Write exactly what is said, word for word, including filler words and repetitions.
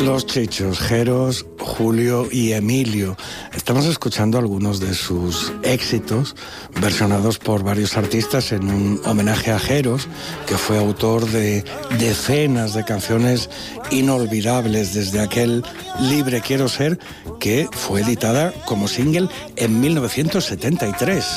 Los Chichos, Jeros, Julio y Emilio. Estamos escuchando algunos de sus éxitos, versionados por varios artistas en un homenaje a Jeros, que fue autor de decenas de canciones inolvidables, desde aquel Libre Quiero Ser, que fue editada como single en mil novecientos setenta y tres.